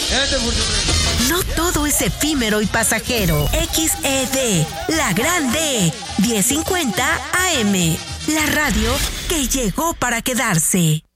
No todo es efímero y pasajero. XED, la grande, 1050 AM. La radio que llegó para quedarse.